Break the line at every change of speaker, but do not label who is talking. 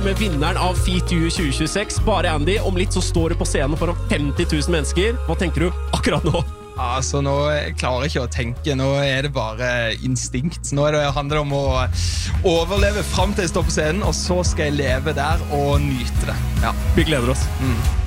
med vinneren av FITU 2026, bare Andy. Om litt så står du på scenen foran 50 000 mennesker. Hva tenker du akkurat nå?
Altså, nå klarer jeg ikke å tenke. Nå det bare instinkt. Nå handler det om å overleve frem til jeg står på scenen, og så skal jeg leve der og nyte det. Ja.
Vi gleder oss.